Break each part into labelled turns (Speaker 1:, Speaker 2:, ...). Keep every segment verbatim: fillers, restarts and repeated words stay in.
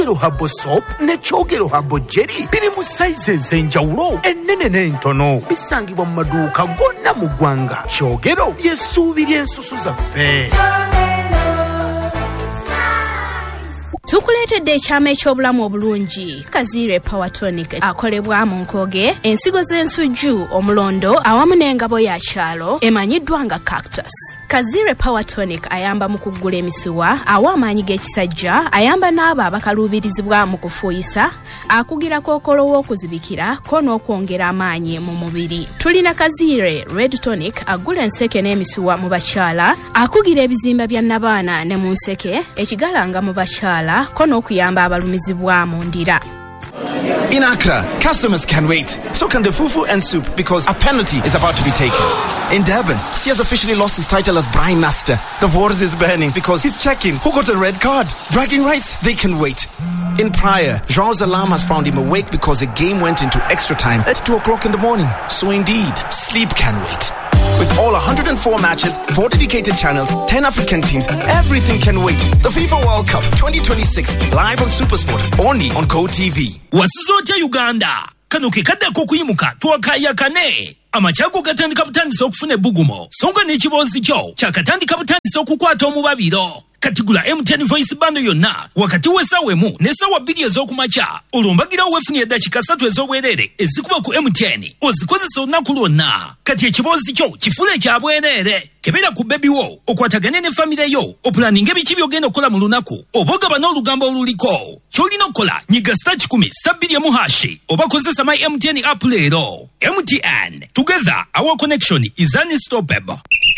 Speaker 1: Habo soap ne Chogero Habo jelly biri mu sizes enjawulo ennene n'entono bisangibwa mu maduuka gonna mu ggwanga. Chogero yesuubira ensusu zaffe.
Speaker 2: Tukuleetedde ekyama eky'obulamu obulungi Kazire Power Tonic akolebwa mu nkoge ensigo z'ensujju omulondo awamu n'engabo ya kyalo emanyiddwa nga cactus. Kazire Power Tonic ayamba mu kuggula emisuwa awa amaanyi g'ekisajja ayamba n'abo abakaluubirizibwa mu kufuuyisa akugira kookolo w'okuzibikira ko n'okwongera amaanyi mu mubiri. Tulina Kazire Red Tonic agula enseke n'emisuwa mu bakyala akugira ebizimba bya nabaana ne mu nseke ekigalanga mu bakyala kono kuyamba abalumizibwa mu ndira.
Speaker 3: In Accra, customers can wait. So can the fufu and soup because a penalty is about to be taken. In Durban, he has officially lost his title as Brine Master. The wars is burning because he's checking who got a red card. Bragging rights, they can wait. In Praia, João's alarm has found him awake because the game went into extra time at two o'clock in the morning. So indeed, sleep can wait. With all one hundred four matches, four dedicated channels, ten African teams, everything can wait. The FIFA World Cup twenty twenty-six, live on SuperSport, only on Go T V.
Speaker 4: Wasizoja Uganda, kanuke kada kukuimuka, tuwakaya kane. Amachago gatandika butandisa okufuna bugumo. Songa n'ekibozi kyo, kyakatandika butandisa okukwata omubabiro. Katigula M T N voice bando yonna wakati wesawemu nesawa bbiri ez'okumakya olwombagira wefunye eddakiika ssatu ez'obwereere ezikuba ku M T N ozikozesa olunaku lwonna. Kati ekibozi kyo kifule ekya bwereere kebera ku bebi wo okwatagane ne famire yo opulaninga ebiki by'ogenda okukola mu lunaku oba ogaba n'olugambo oluliko. Ky'olina okukola nyiga star kikumi star bbiri emu hashi oba kozesa my M T N app leero. M T N, together our connection is unstoppable.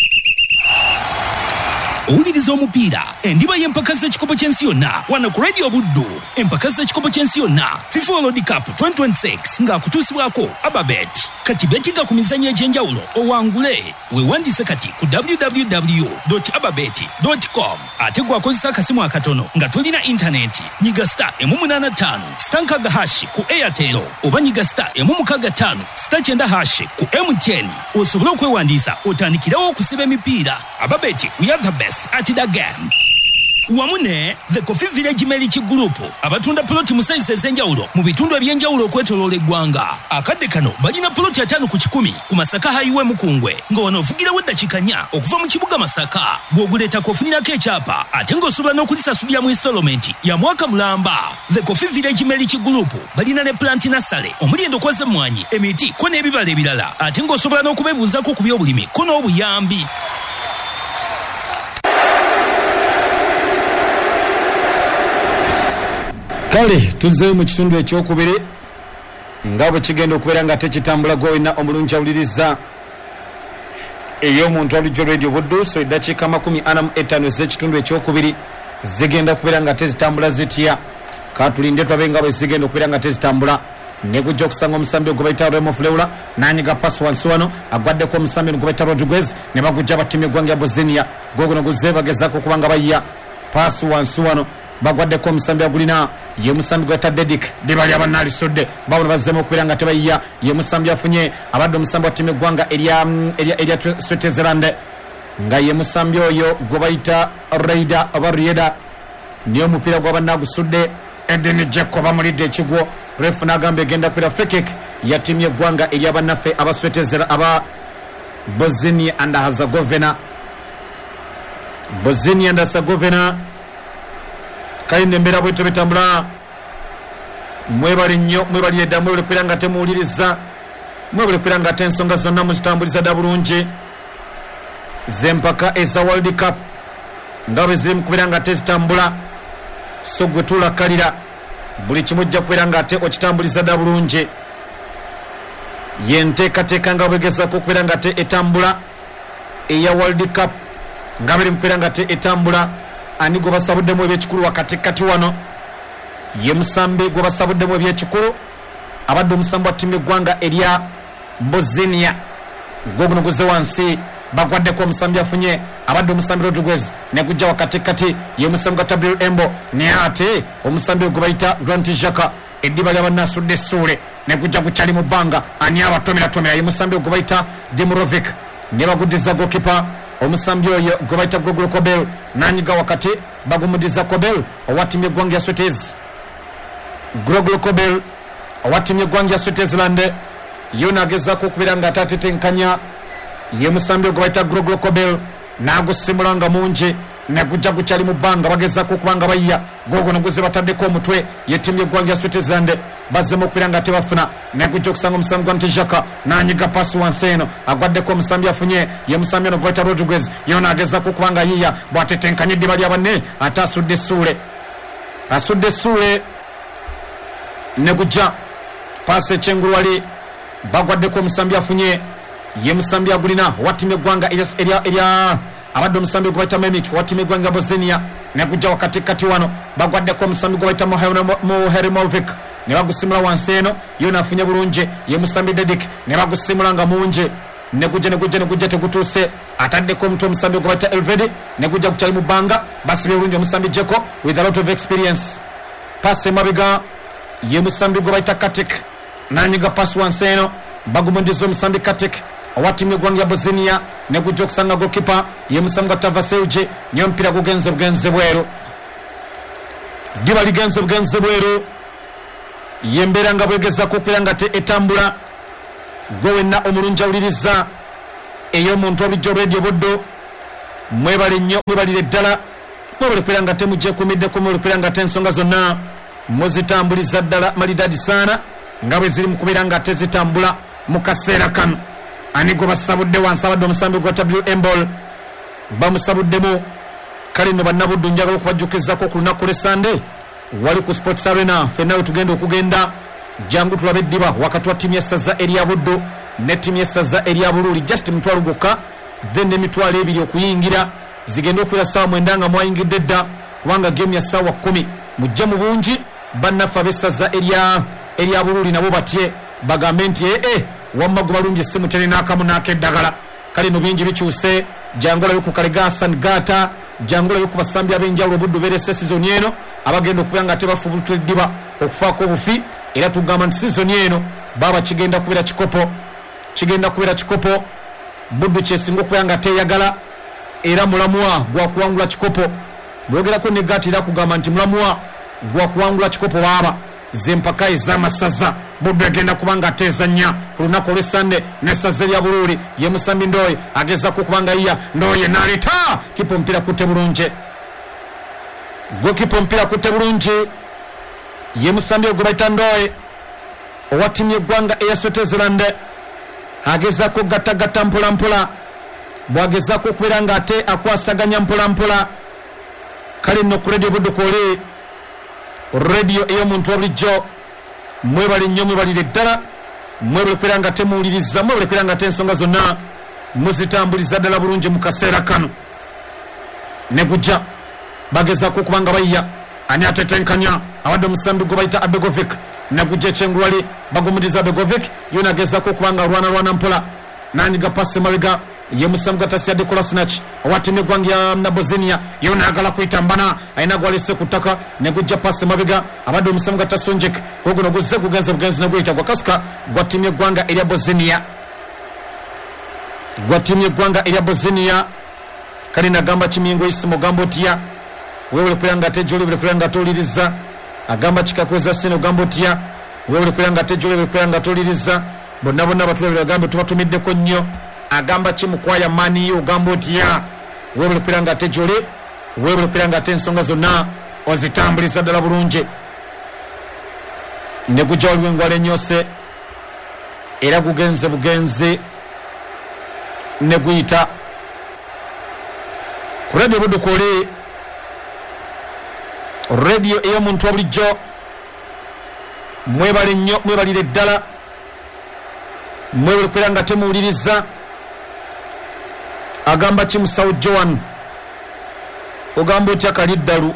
Speaker 4: Owuliriza omupiira endiba y'empaka z'ekikopo ky'ensi yonna wano ku radio Buddu. Empaka z'ekikopo ky'ensi yonna FIFA World Cup twenty twenty-six ng'akutuusibwako Ababet. Kati betinga ku mizannyo egy'enjawulo owangule weewandiise kati ku w w w dot ababet dot com ate gwakozesa akasimu akatono nga tolina intaneti nyiga star emu munaana ttaano star nkaaga hashi ku Airtel oba nyiga star emu mukaaga ttaano star kyenda hashi ku M T N osobole okwewandiisa otandikirawo okusiba emipiira. Ababet, we are the best at the game. Wamune, the Coffee Village Meliki Group, abatunda ploti mu size ez'enjawulo mu bitundu eby'enjawulo okwetooloola eggwanga. Akadde kano balina ploti ataano ku kikumi ku Masaka Highway Mukungwe nga wano ofugirawo eddakiika nnya okuva mu kibuga Masaka. Bw'oguleetako ofunirako ekyapa ate ng'osobola n'okulisasulira mu installment ya mwaka mulamba. The Coffee Village Meliki Group balina ne plant nursery omuli endokwa z'emmwanyi, emiti ko n'ebibala ebirala ate ng'osobola n'okubeebuuzaako ku by'obulimi ko n'obuyambi.
Speaker 5: Kale tuzze mu kitundu ekyokubiri nga bwe kigenda okubeera nga tekitambula gwolina omulungi awuliriza ey'omuntu alijjo radio Buddu. So eddakiika makumi ana mu etaano ez'ekitundu ekyokubiri zigenda kubeera nga tezitambula zitya. Katulinde twabe nga bwe zigenda okubeera nga tezitambula. Ne gujja okusanga omusambi ogwe bayita Remo Fleur n'anyiga paasi wansi wano agwaddeko omusambi ogwe bayita Rodriguez ne bagujja batumye eggwanga ya Bosnia. Googuno guzze bagezaako okuba nga bayya paasi wansi wano bagwaddeko omusambi agulina ye musambi gwa Dedik dibali abanali sodde bawona bazzemu okubeera nga tebayiya ye musambi afunye abadde omusambi wa timu eggwanga erya erya erya Switzerland nga ye musambi oyo gwe bayita Raider oba Rieda niyo omupiira gw'abannagusudde Eden Jacob amulidde ekigwo refu n'agamba egenda kubeera free kick ya timu eggwanga erya bannaffe aba Switzerland aba Bosnia and Herzegovina. Bosnia and Herzegovina kayinde mbera bwetu bitambula. Mwebali nnyo mwebali edda mwebali kubeera nga temuwuliriza mwebali kubeera nga ate ensonga zonna muzitambuliza dda bulungi. Zempaka eza World Cup nga bwe ziri mu kubeera nga tezitambula so gwe tuulakalira buli kimu ojja kubeera nga ate okitambuliza dda bulungi. Ye nteekateeka nga bwegezaako okubeera nga ate etambula eya World Cup nga biri mu kubeera nga ate etambula. Ani gwe basabuddemu ebyekikulu wakati kati wano ye musambi gwe basabuddemu ebyekikulu abadde omusambi wa ttimu eggwanga erya Bosnia. Googuno guzze wansi bagwaddeko omusambi afunye abadde omusambi Rodriguez ne gujja wakati kati ye musambi gwa W Embo ne ate omusambi gwe bayita Grant Xhaka eddiba ly'abannasudde essuule ne gujja gukyali mu bbanga ani abatomeratomerera ye musambi gwe bayita Dimirovic ne baguddiza gokipa omusambi oyo gwe bayita Gregor Kobel n'anyiga wakati bagumudiza Kobel owa timu eggwanga ya Switzerland Groglo Kobel owatimye eggwanga Switzerland yona agezaako okubeera nga atatetenkanya ye musambi ogwo bayita Groglo Kobel n'agusimula nga mungi negujja gukyali mu bbanga bagezaako okuba nga bayya gogo noguze bataddeko omutwe yetimu yeggwanga Switzerland bazzemu okubeera nga tebafuna negujja okusanga omusambi gwa Ntijaka n'anyiga pasi wansi eno agwaddeko omusambi afunye ye musambi ono gwayita Rodriguez yona agezaako okuba nga yiya bwatetenkanya eddiba lya banne ate asudde essuule asudde essuule negujja pasi ekyengulu wali bagwaddeko omusambi afunye ye musambi agulina watimye eggwanga erya abadde omusambi gwe bayita Memik watimye eggwanga Bosnia negujja wakati kati wano bagwaddeko omusambi gwe bayita Muherimovic ne bagusimula wansi eno yona afunye bulungi ye musambi Dedik ne bagusimula nga mungi negujja negujja negujja tegutuuse ataddeko omutwe omusambi gwe bayita Elvedi negujja kukyali mu bbanga basibye bulungi omusambi Jeko with a lot of experience pasi emabiga ye musambi gwe bayita Katik nanyiga pasi wansi eno bagumundiza omusambi Katik owatimye eggwanga ya Bosnia negujja okusanga gokipa ye musambi gwa Tavaseuji niyo omupiira gugenze bugenze bweru diba ligenze bugenze bweru yembeera nga bwegezaako okubeera nga etambula gwe wenna omulungi awuliriza ey'omuntu obulijjo Radio Buddo mwebale nnyo mwebalire ddala mwebale okubeera nga temugyeekuumiddeko mwebale okubeera nga ensonga zonna muzitambuliza ddala malidadi saana nga bwe ziri mu kubeera nga tezitambula mu kaseera kano ani gwe basabudde wansi abadde omusambi gwa W M Ball bamusabuddemu kale nno bannabuddu njagala okubajjukizako ku lunaku lwe Sande wali ku Sports Arena fenna we tugenda okugenda jangu tulabe eddiba wakati wa ttiimu y'essaza erya Buddo ne ttiimu y'essaza erya Buluuli just mitwalo gokka then n'emitwalo ebiri okuyingira zigenda okubeera ssaawa mwenda nga mwayingidde dda kubanga gemu ya ssaawa kkumi mujje mu bungi bannaffe ab'essaza erya erya Buluuli nabo batye bagambe nti ee wamma gwe balungi essimu tere n'akamu n'akeddagala kale no bingi bikyuse jangu olabe ku Kalega Hassan Gata jangu olabe ku basambi ab'enjawulo Buddo beerese sizoni eno abagenda okubeera nga tebafubulutwa eddiba okufaako obufi era tugamba nti sizoni eno baba kigenda kubeera kikopo kigenda kubeera kikopo Buddo kyesinga okubeera nga teeyagala era mulamuwa gwakuwangula kikopo bwogerako ne Gata era kugamba nti mulamuwa gwakuwangula kikopo baaba zempaka ez'amasaza Buddo agenda kubanga atezanya ku lunaku olwe Sande n'essaza erya Buluuli ye musambi Ndoye agezaako okubanga yiya Ndoye n'aleeta kipa omupiira kutte bulungi gwe kipa omupiira kutte bulungi ye musambi ogwe bayita Ndoye owatimye eggwanga eya Switzerland agezaako okugattagatta mpola mpola bw'agezaako okubeera nga ate akwasaganya mpola mpola kale nno ku Radio Buddo kooli radio ey'omuntu obulijjo mwebale nnyo mwebalire ddala mwebale okubeera nga temuwuliriza mwebale okubeera nga tensonga zonna muzitambuliza ddala bulungi mu kaseera kano negujja bagezaako okuba nga bayya ani atetenkanya abadde omusambi gwe bayita Abegovic negujja ekyengulu wali bagumudiza Abegovic yona agezaako okuba nga alwana lwana mpola nanyiga pasi emabega ye musambi gwa Tasiyadde Kolasinac owatimye eggwanga ya Bosnia yona agala kuyita mbana ayina gwalese ku ttaka negujja pasi emabega abadde omusambi gwa Tasonjek goguno guzze gugenze bugenzi neguyita gwa Kasuka gwatimye eggwanga erya Bosnia gwatimye eggwanga erya Bosnia kale nagamba kimingo isimo gamba otya wewe okubeera nga tejjoli okubeera nga toliriza agamba kikakweza sino gamba otya wewe okubeera nga tejjoli okubeera nga toliriza bonna bonna batulabira agambe tubatumiddeko nnyo agamba kimukwaya mani ogamba otya wewe okubeera nga tejjoli wewe okubeera nga ensonga zonna ozitambuliza ddala bulungi ne gujja waliwo engwala ennyose era gugenze bugenzi ne guyita ku Radio Buddo kooli radio ey'omuntu obulijjo mwebale nnyo mwebalire ddala mwebale okubeera nga temuwuliriza agamba kimusawo Joan ogamba otya kaliddalu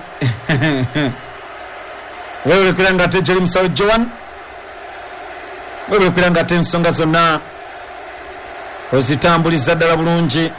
Speaker 5: wewe okubeera nga tejjoli musawo Joan wewe okubeera nga ensonga zonna ozitambuliza ddala bulungi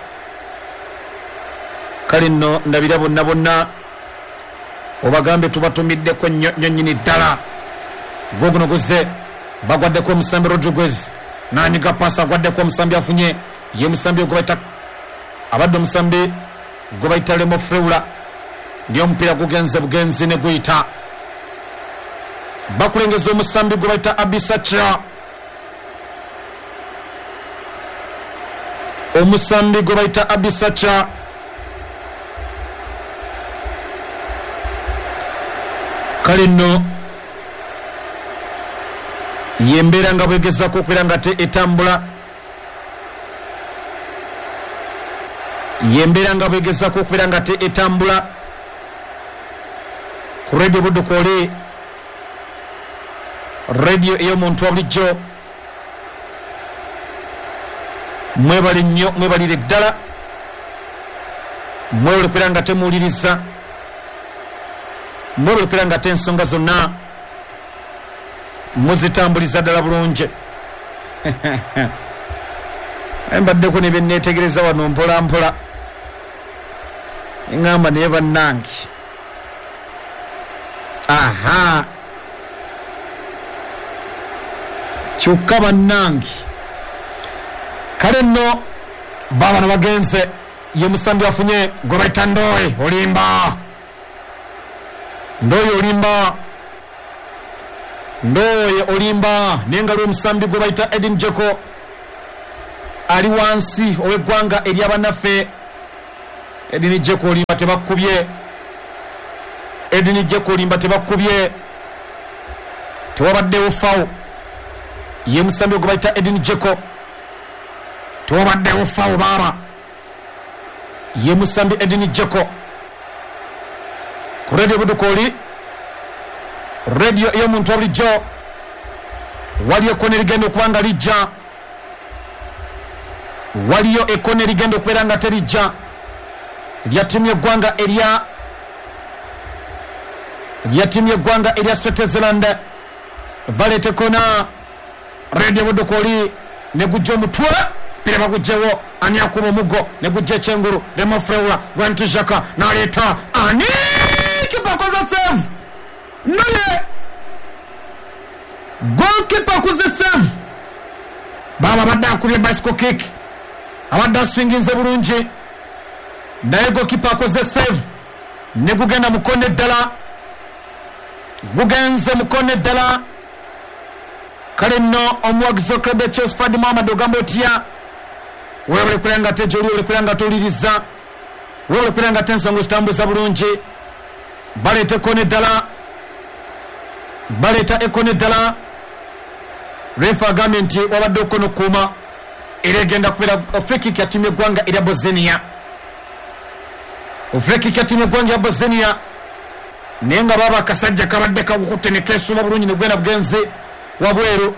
Speaker 5: kale nno ndabira bonna bonna obagambe tubatumiddeko nnyo nnyini ddala goguno guzze bagwaddeko omusambi Rodriguez nanyiga pasi agwaddeko omusambi afunye ye musambi ogwe bayita abadde omusambi gwe bayita Lemo Freula niyo omupiira gugenze bugenzi ne guyita bakulengeza omusambi gwe bayita Abisacha omusambi gwe bayita Abisacha kale nno yembeera nga bwegezako okubeera nga te etambula yembeera nga bwegezako okubeera nga te etambula ku radio Budukoli radio ey'omuntu wa bulijjo mwebali nnyo mwebalire ddala mwebali okubeera nga temuwuliriza mwebali okubeera nga te ensonga zonna muzitambuliza ddala bulungi embaddeko ne byenneetegereza wano mpola mpola eŋŋamba naye bannange aha kyokka bannange kale nno baabano bagenze ye musambi afunye gwe bayita Ndoye olimba Ndoye olimba Ndoye olimba n'engalo omusambi gwe bayita Edin Jeko ali wansi ow'eggwanga ery'abannaffe Edin Jeko olimba tebakkubye Edin Jeko olimba tebakkubye tewabaddewo fawo ye musambi gwe bayita Edin Jeko tewabaddewo fawo baaba ye musambi Edin Jeko ku radio Budukoli radio ey'omuntu wa bulijjo waliyo ekkone erigenda okuba nga lijja waliyo ekkone erigenda okubeera nga terijja lya ttiimu y'eggwanga erya lya ttiimu y'eggwanga erya Switzerland baleeta ekkona radio Budukoli ne gujja omutwe pira bagugjewo ani akuba omuggo ne gujja ekyengulu Remofrewa Gwantijaka n'aleeta ani kipa akoza save Ndoye goalkeeper akuze save baba badde akubye bicycle kick abadde aswinginze bulungi naye goalkeeper akoze save ne gugenda mukono eddala gugenze mukono eddala kale nno omuwagizi w'eklub ya Chelsea Fadi Mohamed ogamba otya weebale kulira nga te gy'oli kulira nga towuliriza weebale kulira nga te ensonga zitambuza bulungi baleeta ekkona eddala baleeta ekkona eddala refa agambye nti wabadde okkono okuuma era egenda kubeera free-kick ya ttiimu y'eggwanga erya Bosnia free-kick ya ttiimu y'eggwanga erya Bosnia naye nga baba akasajja kabadde kagukutte ne keesuma bulungi ne gwena bugenzi wabweru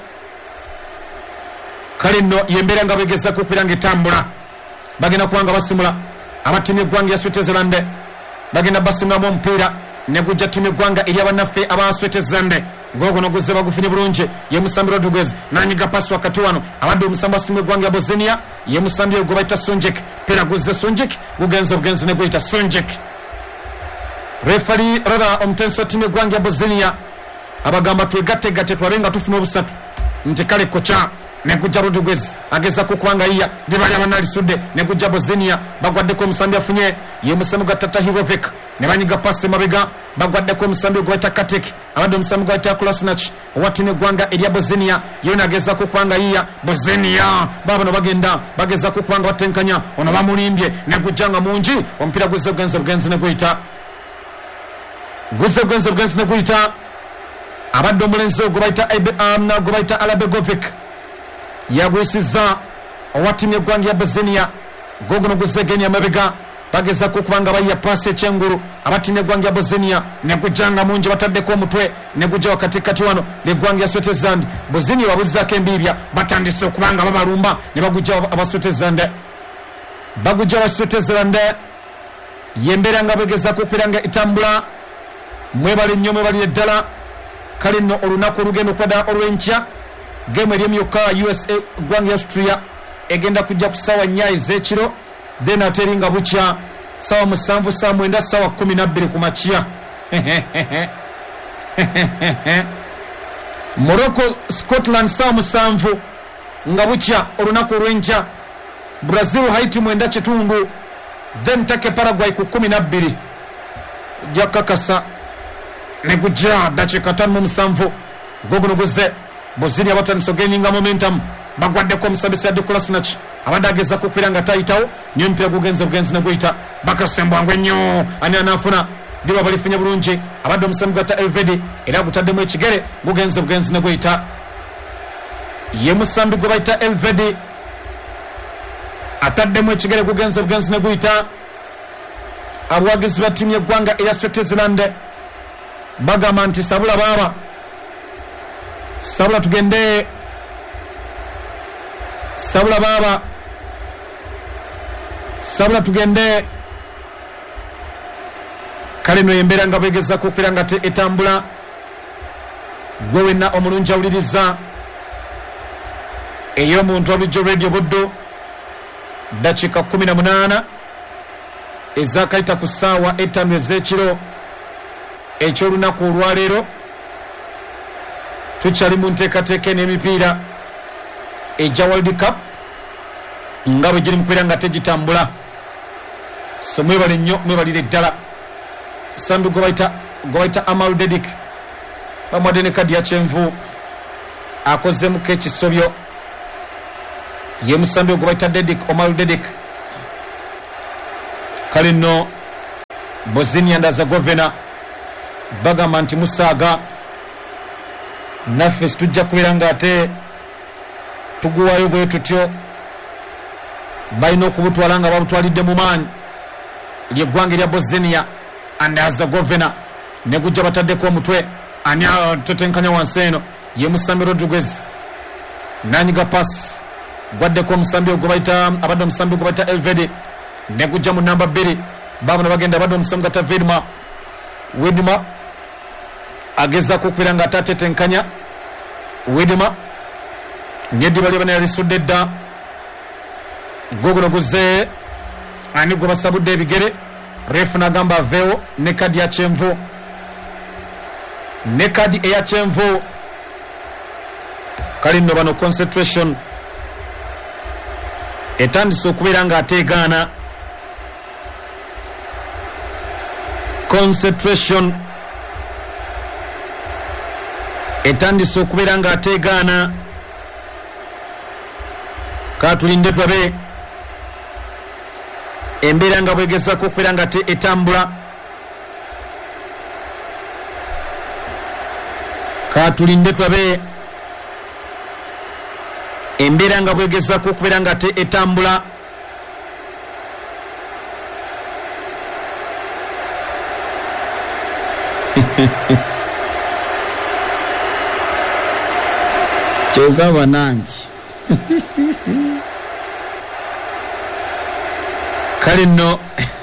Speaker 5: kale nno yembeera nga begezaako okubeera nga etambula bagenda kubanga basimula aba ttiimu y'eggwanga ya Switzerland bagenda basimulamu omupiira ne gujja ttiimu y'eggwanga eri abannaffe aba Switzerland gogono guzze bagufunye bulungi ye musambi Rodriguez nanyiga pasi wakati wano abadde omusambi wa ttiimu y'eggwanga ya Bosnia ye musambi gwe bayita Sonjek piira guzze Sonjek gugenze bugenzi ne gweyita Sonjek refari rara omutensi wa ttiimu y'eggwanga ya Bosnia abagamba twegattegatte twabe nga tufuna obusatu nti kale koca ne gujja Rodriguez agezaako okubanga yiya bibali abanalisudde ne gujja Bosnia bagwaddeko omusambi afunye ye musambi gwa Tata Hirovic ne banyiga pasi mabega bagwaddeko omusambi gwe bayita Katek abadde omusambi gwe bayita Kolasinac owa ttiimu y'eggwanga erya Bosnia yona agezaako okubanga yiya Bosnia baabano bagenda bagezaako okubanga batenkanya ono bamulimbye ne gujja nga mungi omupiira guzze bugenze bugenzi ne guyita guzze bugenze bugenzi ne guyita abadde omulenzi gwe bayita gwe bayita Alabegovic yagwisizza owa ttiimu y'eggwanga ya Bosnia gogono guzegenya amabega bagezaako okubanga bayiya paasi ekyengulu aba ttiimu y'eggwanga ya Bosnia ne gujjanga mungi bataddeko omutwe ne gujja wakatikati wano l'eggwanga ya Switzerland Bosnia babuzzaako embiibya batandise okubanga babalumba ne bagujja aba Switzerland bagujja aba Switzerland yembeera nga begezaako okubeera nga etambula mwebale nnyo mwebalire ddala kale nno olunaku olugenda okubadda olw'enkya gemu eri emyokka U S A ggwanga ya Austria egenda kujja ku ssaawa nnya ez'ekiro then ate eri nga bukya ssaawa musanvu ssaawa mwenda ssaawa kumi nabbiri ku makya Morocco Scotland ssaawa musanvu nga bukya olunaku olw'enkya Brazil Haiti mwenda kitundu then take Paraguay ku kumi nabbiri jakakasa negujja dakiika ttaano mu musanvu goguno guze Bosnia batandise ogaininga momentum bagwaddeko omusabisi ya Kolasinac abadde agezaako okubeera nga tayitawo nyo omupiira gugenze bugenzi ne guyita bakasembwangwe nnyo ani anaafuna diba balifunye bulungi abadde omusambi gwa ta Elvedi era gutaddemu ekigere gugenze bugenzi ne guyita ye musambi gwe bayita Elvedi ataddemu ekigere gugenze bugenzi ne guyita abawagizi ba ttiimu y'eggwanga eya Switzerland bagamba nti sabula baaba sabula tugende sabula baba sabula tugende kale no yembera nga begeza ko kwiranga te etambula gwe wenna omulungi awuliriza eyo muntu abijo radio buddo dakiika kumi na munaana ezakaita ku ssaawa etaano ez'ekiro ekyolunaku olwaleero tukyali mu nteekateeka n'emipiira ejja World Cup nga bwe giri mu kubeera nga tegitambula so mwebale nnyo mwebalire ddala sambi gwe bayita gwe bayita Amal Dedik bamuwadde ne kadi ya kyenvu akozemuko ekisobyo ye musambi gwe bayita Dedik Omar Dedik kale nno Bosnia Herzegovina bagamba nti musaaga naffe situjja kubeera nga ate tuguwayo bwe tutyo balina okubutwala nga babutwalidde mu maanyi ly'eggwanga erya Bosnia and Herzegovina ne gujja bataddeko omutwe ani totenkanya wansi eno ye musambi Rodriguez nanyiga pass gwaddeko omusambi ogwe bayita abadde omusambi ogwe bayita Elvedi ne gujja mu namba bbiri baabona bagenda abadde omusambi gata Vidma Widma agezaako okubeera nga atatetenkanya Widma nyeddiba lyabana yalisudde dda goguno guze ani gwe basabudde ebigere refu nagamba aveewo ne kadi ya kyenvu ne kadi eya kyenvu kale nno bano concentration etandise okubeera nga ateegaana concentration etandise okubeera nga ateegaana katulinde twabe embeera nga bwegezako okubeera nga etambula katulinde twabe embeera nga bwegezako okubeera nga etambula kyogaba nange kale nno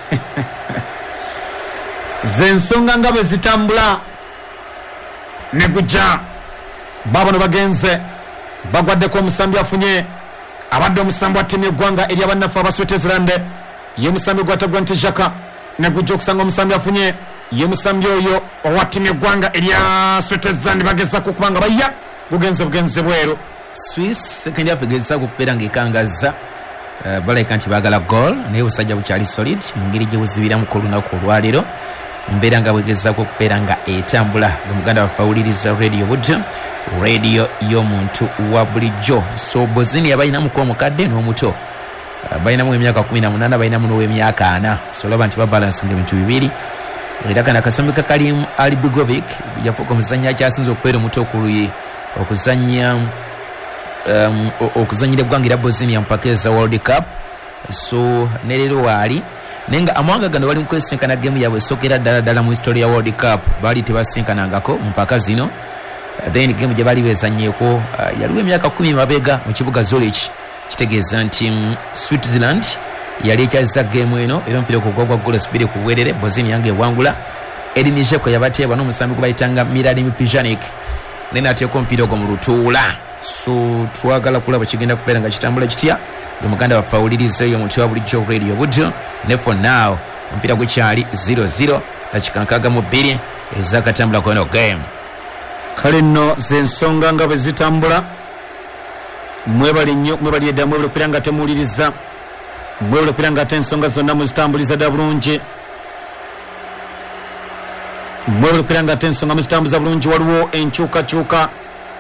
Speaker 5: zensonga nga bwe zitambula ne gujja babano bagenze bagwaddeko omusambi afunye abadde omusambi wa ttiimu y'eggwanga eri abannaffe aba Switzerland ye musambi gwatagwa nti Jaka ne gujja okusanga omusambi afunye ye musambi oyo owa ttiimu y'eggwanga erya Switzerland bagezako okubanga bayya bugenze bugenze bweru
Speaker 6: Swiss sekendi yaffe gezako okubeera ng'ekangaza uh, balabika nti baagala goal naye obusajja bukyali solid mu ngeri gye buzibiramu ku lunaku olwaleero mbeera nga bwegezako okubeera nga etambula ge muganda waffe awuliriza radio budde radio y'omuntu wa bulijjo so Bosnia balinamuko omukadde n'omuto uh, balinamu emyaka kumi na munaana balinamu n'ow'emyaka ana so olaba nti babalansinga ebintu bibiri era kana akasambi ka Karim Alibegovic yafuuka omuzannyi akyasinze okubeera omuto okuluyi okuzanya um, okuzanyira eggwanga erya Bosnia mpaka eza World Cup so nerero waali nenga amawanga gano bali mu kwesinkana gemu yabwe esokera ddala ddala mu history ya World Cup baali tebasinkanangako mpaka zino uh, then gemu gye baali bezanyeeko uh, yaliwo emyaka kumi mabega mu kibuga Zurich kitegeeza nti um, Switzerland yali ekyaza gemu eno era omupiira okugwagwa goolo bbiri ku bwerere Bosnia nga ewangula Edinijeko yabateebwa n'omusambi gwe bayitanga Miladin Pjanic nena ateeko omupiira ogwo mu lutuula so twagala kulaba kigenda kubeera nga kitambula kitya ge muganda waffe awulirizeeyo omuntu wa bulijjo radio budde ne for now omupiira gukyali zero zero dakika nkaaga mu bbiri ezakatambula kono game
Speaker 5: kale nno zensonga nga bwe zitambula mwebali nnyo mwebali edda mwebale okubeera nga temuwuliriza mwebale okubeera nga ate ensonga zonna muzitambuliza dda bulungi mwebuli kwera nga ate ensonga muzitambuza bulungi waliwo enkyukakyuka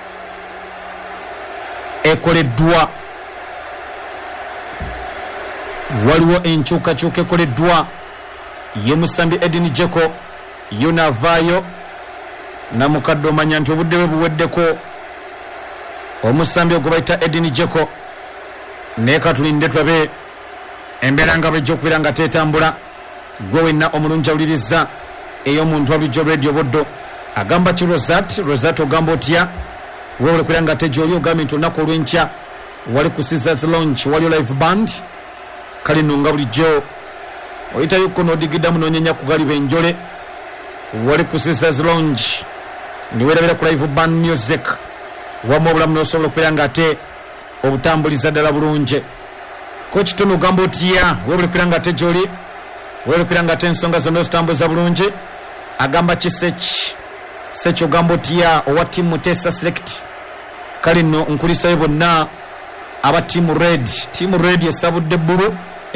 Speaker 5: ekoleddwa waliwo enkyukakyuka ekoleddwa ye musambi Edin Jeko yonavaayo namukadde omanya nti obudde bwe buweddeko omusambi ogwo bayita Edin Jeko naye katulinde tulabe embeera nga bwejja okubeera nga teetambula gwe wenna omulungi awuliriza ey'omuntu wabulijjo radio boddo agamba ki Rosat Rosat ogamba otya wewole kubeera nga ate gy'oli ogambye nti olunaku olw'enkya wali ku Caesars Lounge waliyo live band kale nno nga bulijjo oyitayokko n'odigiddamu n'onyenya kugaliba enjole wali ku Caesars Lounge niweerabira ku live band music wamu obulamu n'osobola okubeera nga ate obutambuliza ddala bulungi ko kitono ogamba otya wewole kubeera nga ate gy'oli wewole kubeera nga ate ensonga zonna ozitambuza bulungi agamba kiseki seki ogamba otya owa tiimu Tesa Select kale nno nkulisayo bonna aba tiimu red tiimu red esabudde bbulu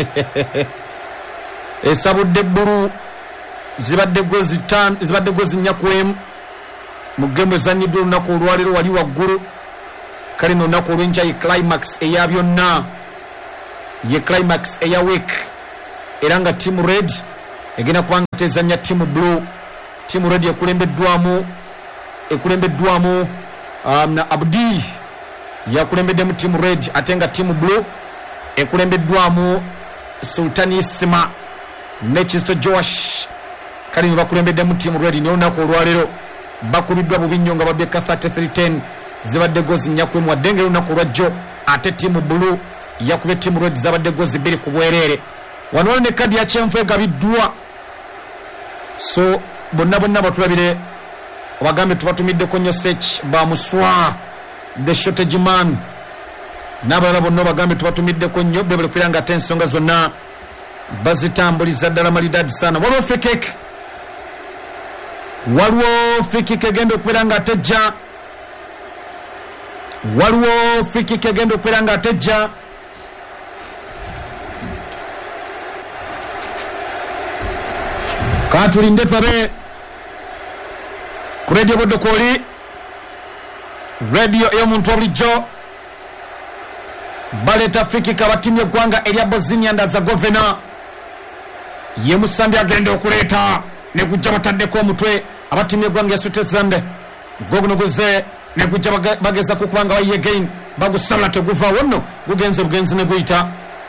Speaker 5: esabudde bbulu zibadde gozi tan zibadde gozi nnya ku emu mu gemu ezannyiddwa olunaku olwaleero wali waggulu kale nno olunaku olw'enkya ye climax eya byonna ye climax eya week era nga tiimu red egenda kubanga tezannya tiimu blue tiimu red ekulembeddwamu ekulembeddwamu um, na Abdi yakulembeddemu tiimu red ate nga tiimu blue ekulembeddwamu Sultanissima ne Kisto Joash kale ne bakulembeddemu tiimu red naye olunaku olwaleero bakubiddwa bubi nnyo nga babeka thirty-three ten zibadde gozi nnya ku emu wadde ngeri olunaku olwajjo ate tiimu blue yakubye tiimu red zabadde gozi bbiri ku bwereere wano ne kadi ya kyenvu egabiddwa so bonna bonna batulabire obagambe tubatumiddeko nnyo sech bamuswa the shortage man n'abalala bonna obagambe tubatumiddeko nnyo bebule kubeera nga ate ensonga zonna bazitambuliza ddala malidadi sana waliwo fikik waliwo fikik egenda okubeera nga atejja waliwo fikik egenda okubeera nga atejja katulinde tulabe ku radio boddo kwoli radio ey'omuntu obulijjo baleeta fikika batimye eggwanga erya Bosnia and Herzegovina ye musambi agenda okuleeta ne gujja bataddeko omutwe abatimye eggwanga ya Switzerland gogunogoze ne gujja bageza kukubanga bayi again bagusala teguvaawo nno gugenze bugenzi ne guyita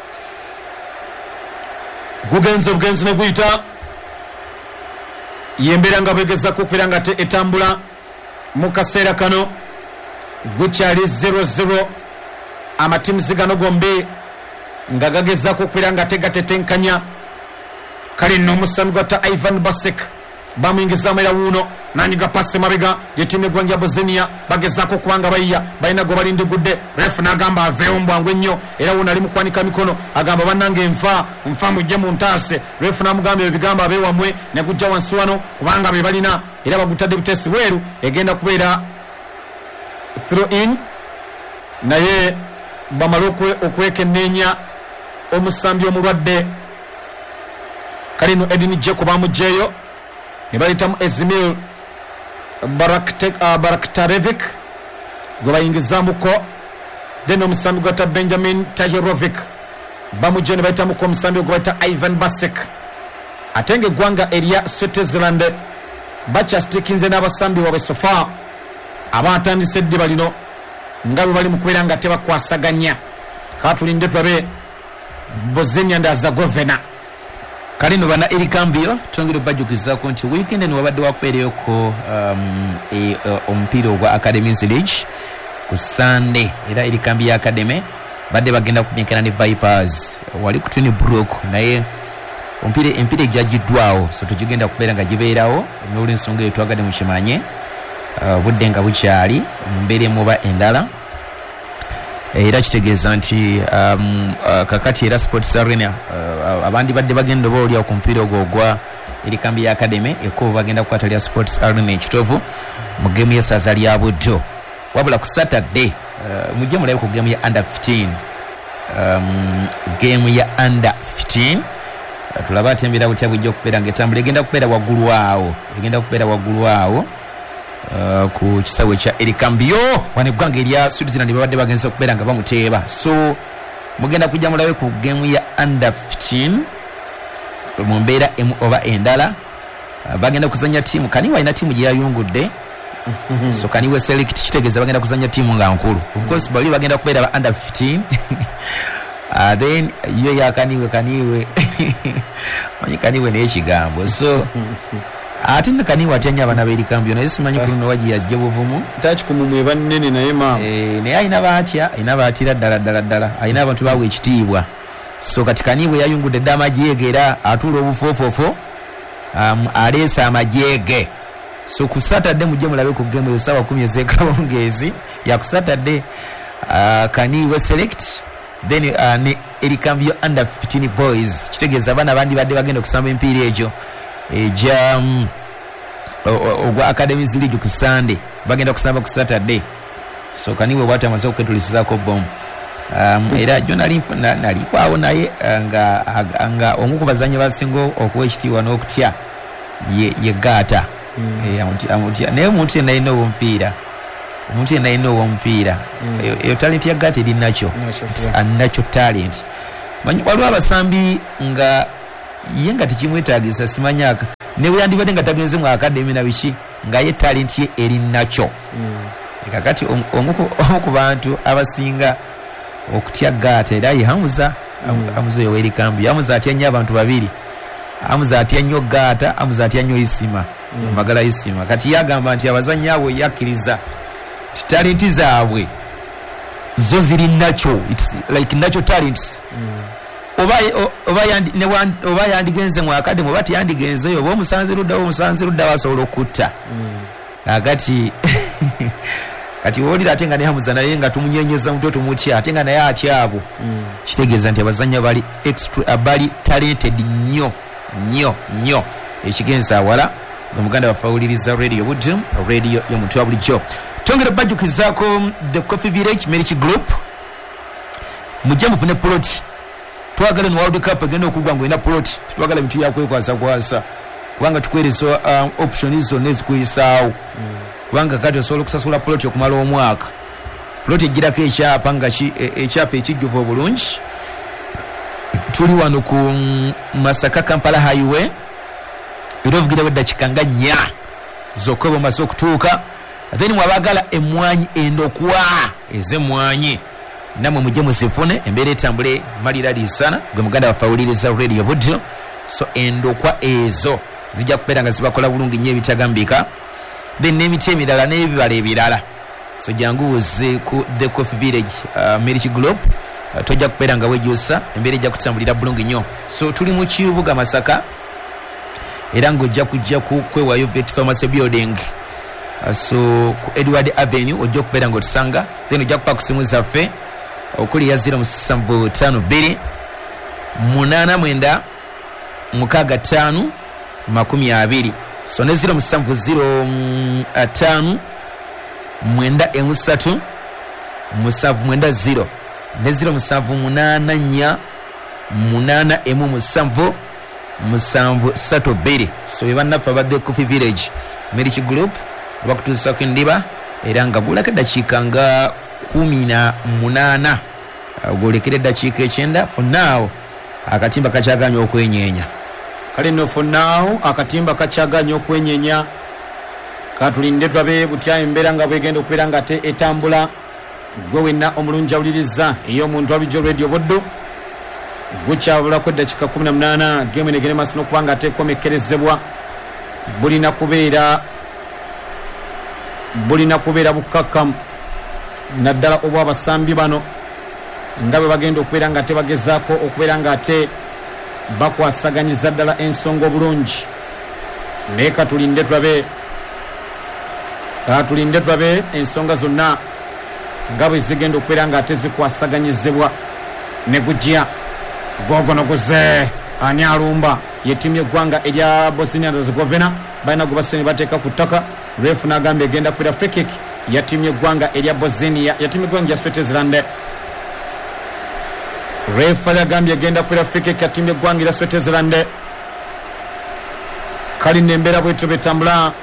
Speaker 5: gugenze bugenzi ne guyita yembeera nga bwegezako okubeera nga te etambula mu kaseera kano gukyali zero zero amatimuzi gano gombi nga gagezako okubeera nga tegatetenkanya kale nno omusami gwatta Ivan Basek bamuyingizaamu era wuuno nanyiga pasi mabega yetimu eggwanga ya Bosnia bagezako okubanga bayiya balina gwe balindigudde refu n'agamba aveewo mbwangu ennyo era wuuno ali mu kwanika mikono agamba bannange nfa nfa mujje mu ntaase refu n'amugamba ebigamba abeewamwe ne gujja wansi wano kubanga be balina era bagutadde butesi bweru egenda kubeera throw in naye bamale okwekenneenya omusambi omulwadde kale nno Edin Jeko bamugjeeyo ne bayitamu Ezimil Baraktarevic gwe bayingizaamuko then omusambi gwata Benjamin Tahirovic bamugje ne bayitamuko omusambi gwe bayita Ivan Basek ate nga eggwanga erya Switzerland bakyastikinze n'abasambi waabwe sofa abatandise eddiba lino nga bwe bali mu kubeera nga tebakwasaganya katulinde tulabe Bosnia and Herzegovina
Speaker 6: kale no bana eri kambio twongere bajjukizaako nti weekend ni wabadde wakubeereyoko um, e, uh, omupiira ogwa Academies League ku Sunday era eri kambi ya Academy badde bagenda kumenkana ne Vipers wali ku Tony Brook naye omupiira empiira gyagiddwawo so tugenda kubeera nga gibeerawo n'olw'ensonga eyo twagadde mu kimanye uh, budde nga bukyali mbeere muba endala era kitegeeza nti um, uh, kakati era Sports Arena uh, abandi badde bagenda boolya ku mupiira ogwo ogwa eri kambi ya Academy eko bagenda kukatalya Sports Arena ekitovu mu gemu y'essaza lya Buddo wabula ku Saturday uh, mujje mulabe ku gemu ya under fifteen um, gemu ya under fifteen tulaba ati embeera butya bujja okubeera ng'etambula egenda kubeera waggulu awo egenda kubeera waggulu awo uh, ku kisawe kya erikambyo wano eggwanga erya Switzerland babadde bagenza okubeera nga bamuteeba so mugenda kujja mulabe ku gemu ya under fifteen mu mbeera emu oba endala uh, bagenda kuzanya tiimu kaniwe alina tiimu gye yayungudde so kaniwe select kitegeeza bagenda kuzanya tiimu nga nkulu of course bali bagenda kubeera ba under fifteen Uh, then yo ya kaniwe kaniwe manyi kaniwe ne ekigambo so ate ne kaniwe atenya abana beri kambyo naye simanyi kuno waji yajje buvumu
Speaker 5: tachi kumumwe bannene naye ma
Speaker 6: eh ne ayina batya ayina batira dala dala dala ayina abantu bawe ekitiibwa so kati kaniwe yayungudde dama jegera atula obufofofo um, alesa amajege so ku Saturday mujje mulabe ku game esawa kumi ezekabongezi ya ku Saturday uh, kaniwe select then uh, ne erikambyo under fifteen boys kitegeeza abana bandi badde bagenda okusamba empiira egyo eja um, ogwa academies league ku Sunday bagenda kusamba ku Saturday so kaniwe bwata amaze okwetulisizako bom um, era jo nali nali kwawo naye nga nga omu ku bazanyi basingo okuwa ekitiibwa n'okutya ye, ye gata mm. e, amuti, amuti, naye omuntu yenna alina omupiira omuntu yenna alina omupiira mm. eyo talent ya gata eri nakyo anacho talent manyi waliwo abasambi nga ye nga tekimwetaagisa simanyaka ne bwe yandibadde nga tagenze mu academy na biki nga ye talent ye eri nakyo mm. kakati omu ku bantu abasinga okutya gata era ye Hamuza mm. Hamuza yoweri kambi Hamuza atya nnyo abantu babiri Hamuza atya nnyo gata Hamuza atya nnyo Isima mm. magala Isima kati yagamba nti abazanyi abo yakkiriza talenti zaabwe zo ziri nacho it's like natural talents mm. oba oba yandi ne oba yandigenze mu academy oba yandigenze oba omusanze ludda omusanze ludda wasobola okutta mm. agati kati woli atenga ne Hamuza naye nga tumunyenyeza mtoto mutya atenga naye atyabo mm. kitegeeza nti abazanya bali extra abali talented nnyo nnyo nnyo ekigenza wala omuganda bafawuliriza radio Budum radio y'omuntu wa bulijjo tongera bajukizako the Coffee Village Marriage Group mujambo fune plot twagala no World Cup agenda okugwa ngo ina plot twagala bitu yakwe kwasa kwasa kubanga tukwereso um, option izo nezikuyisawo mm. kubanga kati osolo kusasula plot okumala omwaka plot ejirako ekyapa nga ki ekyapa ekijjuva obulungi tuli wano ku Masaka Kampala Highway irovugire wedda kikanga nya zokobo maso kutuuka then mwabagala emwanyi endokwa eze mwanyi namwe mujje musifune embeera etambule malira lisana gwe muganda wafawuliriza radio Budum so endokwa ezo zijja kubeera nga zibakola bulungi nnyo ebitagambika then n'emiti emirala n'ebibala ebirala so jangu uze ku the Coffee Village uh, Marriage Group uh, tojja kubeera nga wejjusa embeera ejja kutambulira bulungi nnyo so tuli mu kibuga Masaka era ng'ojja kujja kwewayo Vet Pharmacy Building uh, so ku Edward Avenue ojja okubeera ng'otusanga then ojja kupa ku simu zaffe okuli ya zero musanvu ttaano bbiri munaana mwenda mukaaga ttaano makumi abiri so ne zero musanvu zero ttaano mwenda emu ssatu musanvu mwenda zero ne zero musanvu munaana nnya munaana emu musanvu musanvu ssatu bbiri so be bannaffe abadde Coffee Village Marriage Group bakutuusako endiba era nga gulako eddakiika nga kumi na munaana golekera eddakiika ekyenda for now akatimba kakyaganya okwenyeenya
Speaker 5: kale no for now akatimba kakyaganya okwenyeenya katulinde twabe butya embeera nga bwegenda okubeera nga te etambula gwe wenna omulungi awuliriza ey'omuntu alujo radio Buddu gukyabulako eddakiika kumi na munaana game negene maaso n'okuba nga teekomekkerezebwa bulina kubeera bulina kubeera bukkakkamu naddala obw'abasambi bano nga bwe bagenda okubeera nga tebagezaako okubeera nga ate bakwasaganyiza ddala ensonga obulungi naye katulinde tulabe katulinde tulabe ensonga zonna nga bwe zigenda okubeera nga ate zikwasaganyizibwa ne gujja gogo noguze ani alumba ye ttiimu y'eggwanga erya Bosnia and Herzegovina balina gwe basene bateeka ku ttaka refu n'agamba egenda kubeera free kick ya ttiimu y'eggwanga erya Bosnia ya ttiimu y'eggwanga ya Switzerland refa yagambye agenda kubeera free kick ya timu y'eggwanga erya Switzerland. Kali nembeera bwetyo betambula.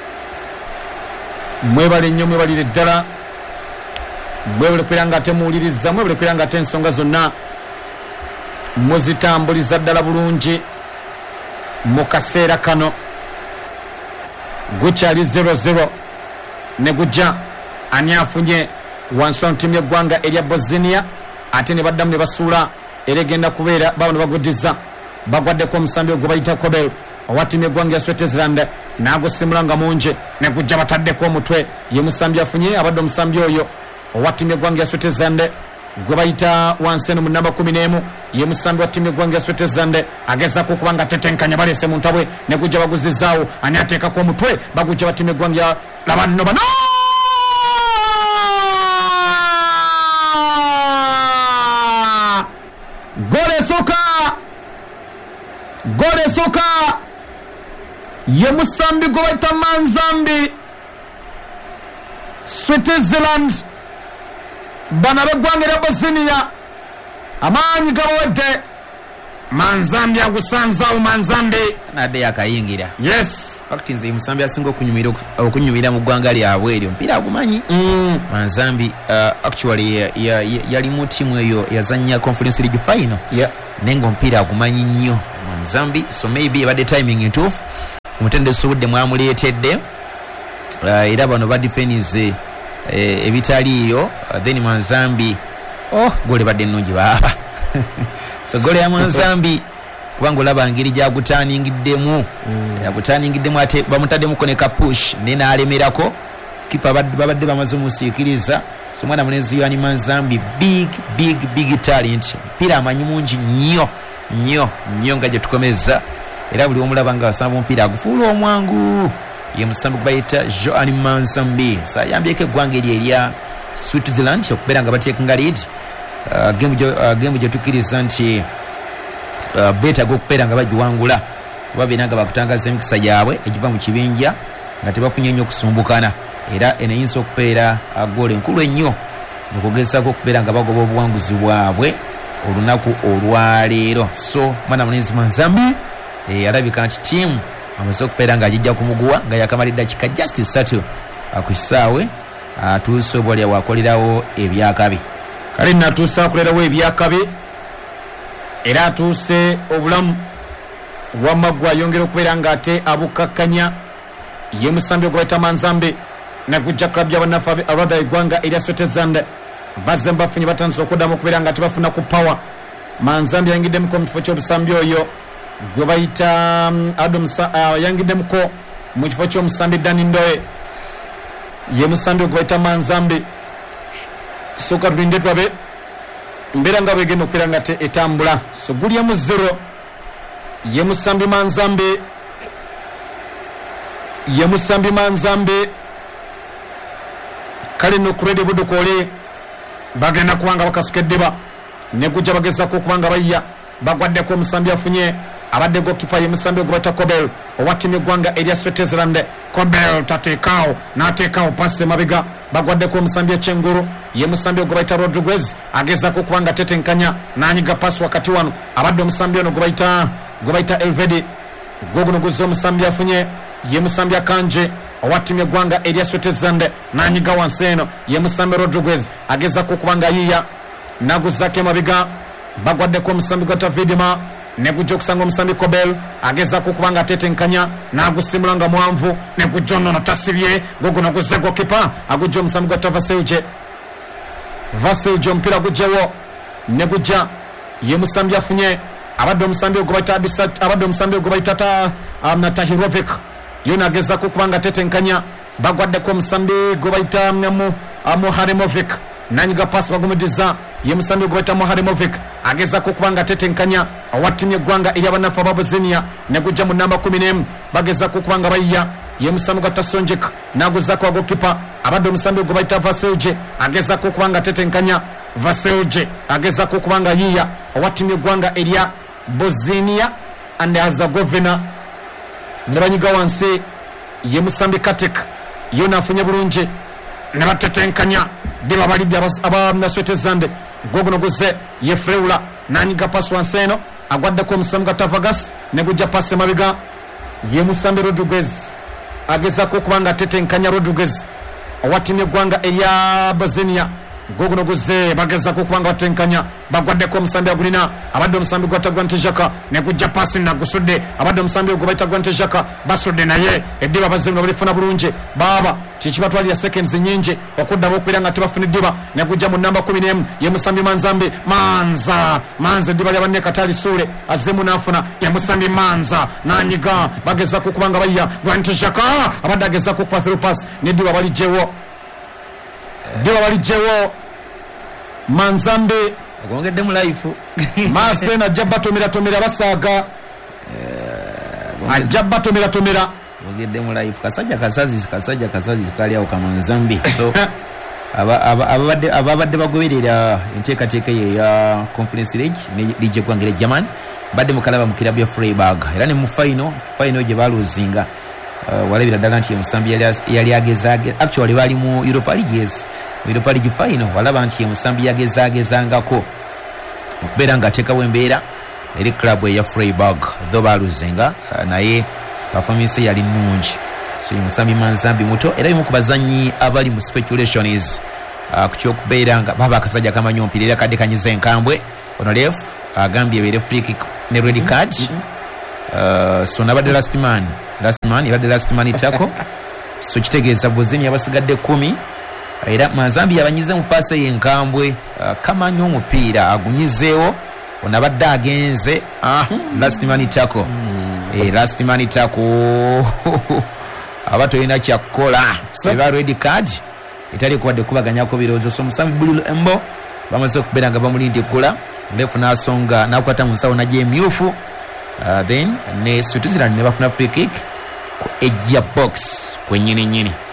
Speaker 5: Mwebale nnyo mwebalire ddala. Mwebale kubeera nga ate muwuliriza, mwebale kubeera nga ate ensonga zonna muzitambuliza ddala bulungi mu kaseera kano. Gukyali zero zero ne gujja ani afunye wansi wa ttiimu y'eggwanga erya Bosnia ate ne baddamu ne basuula era egenda kubeera babo ne baguddiza bagwaddeko omusambi ogwo bayita Kobel owa ttiimu y'eggwanga ya Switzerland n'agusimula nga mungi ne gujja bataddeko omutwe ye musambi afunye abadde omusambi oyo owa ttiimu y'eggwanga ya Switzerland gwe bayita wansi eno mu namba kumi n'emu ye musambi wa ttiimu y'eggwanga ya Switzerland agezaako okuba nga tetenkanya baleese mu ntabwe ne gujja baguzizaawo ani ateekako omutwe bagujja ba ttiimu y'eggwanga ya laba nno bano gole soka gole soka ye musambi gwe bayita Manzambi Switzerland bana b'eggwanga erya Bosnia amaanyi gabawedde. Manzambi agusanzaawo Manzambi
Speaker 6: nadde yakayingira.
Speaker 5: Yes
Speaker 6: fakti nze musambi asinga okunyumira okunyumira mu ggwanga lyabwe eryo mpira agumanyi.
Speaker 5: mm.
Speaker 6: Manzambi uh, actually yali ya, ya, ya mu tiimu eyo yazanya Conference League final.
Speaker 5: yeah.
Speaker 6: Nengo mpira agumanyi nnyo Manzambi, so maybe ebadde timing entuufu omutendesi obudde mwamuleetedde uh, era bano badifenize eh, ebitaliiyo uh, then Manzambi oh gole badde nnungi baaba so gole ya Manzambi kubanga olaba ngeri gyagutaningiddemu mm. yagutaningiddemu ate bamutaddemuko ne kapush ne naalemerako kipa babadde bamaze omusiikiriza. So mwana munezi yani Manzambi big big big talent mpira amanyi mungi nnyo nnyo nnyo nga gye tukomeza era buli omulaba nga asamba omupiira agufuula omwangu ye musambi gubayita Joan Manzambi. Sayambyeko eggwanga eri erya Switzerland okubeera nga bateekinga lead uh, gemu gye tukkiriza nti uh, beetaaga okubeera nga bagiwangula kuba beera nga bakutangaza emikisa gyabwe egiva mu kibinja nga tebafunye nnyo okusumbukana era eneyinza okubeera goolo enkulu ennyo okugezaako okubeera nga bagoba obuwanguzi bwabwe olunaku olwaleero. So mwana munezi Manzambi e, alabika nti tiimu amaze okubeera nga agijja kumuguwa nga yakamalira dakika just ssatu ku kisaawe atuuse oba olya wakolerawo ebyakabi.
Speaker 5: Kale natuuse akolerawo ebyakabi era atuuse obulamu wamaggwa ayongera okubeera nga ate abukakkanya ye musambi ogwayita Manzambi nagujja klabu y'abannafu abalwadde eggwanga erya Switzerland bazze bafunye batandise okuddamu okubeera nga tebafuna ku power. Manzambi yangiddemuko mu kifo ky'obusambi oyo gwe bayita Adam uh, yangiddemuko mu kifo ky'omusambi Dani Ndoye ye musambi gwe bayita Manzambi. Soka tulinde twabe mbeera nga bwegenda okubeera nga etambula. So gulya mu zero ye musambi Manzambi ye musambi Manzambi kale no kurede budukole bagenda kubanga bakasukeddeba ne kujja bagezako kubanga bayya bagwaddeko omusambi afunye abadde gokipa ye musambi ogubata Kobel owa ttiimu y'eggwanga erya Switzerland. Kobel tateekaawo n'ateekaawo pasi mabega bagwaddeko omusambi ekyengulu ye musambi ogubayita Rodriguez agezako kubanga tetenkanya n'anyiga pasi wakati wano abadde omusambi ono gubayita gubayita Elvedi goguno guzza omusambi afunye ye musambi akanje owa ttiimu y'eggwanga erya Switzerland n'anyiga wansi eno ye musambi Rodriguez agezako kubanga yiya n'aguzzako emabega bagwaddeko omusambi gwa Tavidima ne gujja okusanga omusambi Kobel agezako kubanga atetenkanya n'agusimula nga mwanvu ne gujja nnono tasibye goguno guzze gokipa agujja omusambi gwa Tavasilje Vasilje omupiira gujjewo ne gujja ye musambi afunye abadde omusambi ogubayita abadde omusambi ogubayita um, Tahirovic yona agezako kubanga tetenkanya bagwaddeko omusambi gobayita Muharemovic nanyiga pasi bagumudiza ye musambi gobayita Muharemovic agezako kubanga tetenkanya owa ttiimu y'eggwanga eri abannafu aba Bosnia ne gujja mu namba kumi n'emu bagezako kubanga bayya ye musambi gwa Tasonjik n'aguzako agokipa abadde omusambi gobayita Vasilje agezako kubanga tetenkanya Vasilje agezako kubanga yiya owa ttiimu y'eggwanga erya Bosnia and Herzegovina ne banyiga wansi ye musambi Katek yona afunye bulungi ne batetenkanya deba balibya aba Switzerland goguno guzze ye Freula nanyiga pasi wansi eno agwaddeko omusambi gwa Tavagas ne gujja pasi emabiga ye Musambi Rodriguez agezaako okuba nga atetenkanya Rodriguez owatimye eggwanga erya Bosnia goguno guze bagezaako okuba nga batenkanya bagwaddeko omusambi agulina abadde omusambi gwa Tagwante Xhaka ne gujja pasi nagusudde abadde omusambi gwa Tagwante Xhaka basudde naye eddiba bazemu balifuna bulungi baba kikibatwalira seconds nyingi okuddamu okwera nga tebafuna eddiba ne gujja mu namba kumi n'emu ye Musambi Manzambi Manza Manza eddiba lya banne Katali Sule azemu nafuna ye Musambi Manza nanyiga bagezaako okuba nga bayya Tagwante Xhaka abadde agezaako okuba through pass neddiba balijjewo Diwa walijewo Manzambi
Speaker 6: agongedde mu life
Speaker 5: Mase na jabba tomera tomera basaga ajabba tomera tomera
Speaker 6: agongedde mu life kasajja kasazi kasajja kasazi kali awo kamanzambi so aba ababadde ababadde bagoberera enteekateeka ye ya Conference League ne lije kwangire German badde mukalaba mu kirabu ya Freiburg era ne mu final final gye baluzinga Uh, walabira ddala nti Musambi yali agezage actually bali mu Europa League yes mu Europa League final walaba nti Musambi yagezagezangako okubeera nga ateekawo embeera eri club eya Freiburg though baluzinga uh, naye performance yali nnungi so Musambi Manzambi muto era bimu ku bazannyi abali mu speculation is uh, ku kyokubeera nga baba akasajja kamanyi omupiira era kadde kanyiza enkambwe ono ref agambye ebeere free kick ne red card uh, so nabadde last man last man ibadde last man itako so kitegeeza Bosnia abasigadde kumi era Manzambi yabanyize mu paase yenkambwe uh, kamanyi omupiira agunyizeewo onabadde agenze ah, last man itako mm. eh, last man itako abato ina kyakola seba red card itali kwadde kubaganyako birowoozo so Musambi Bululu Embo bamaze okubeera nga bamulinde kula ndefu nasonga nakwata mu nsawo najje emyufu Uh, then ne Switzerland ne bafuna free kick ku edge ya box kwennyini nyini